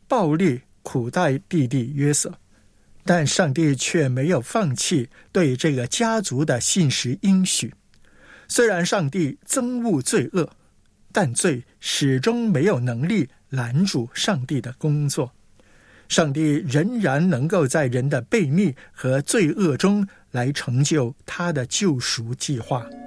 暴力苦待弟弟约瑟，但上帝却没有放弃对这个家族的信实应许。虽然上帝憎恶罪恶，但罪始终没有能力拦阻上帝的工作。上帝仍然能够在人的悖逆和罪恶中来成就他的救赎计划。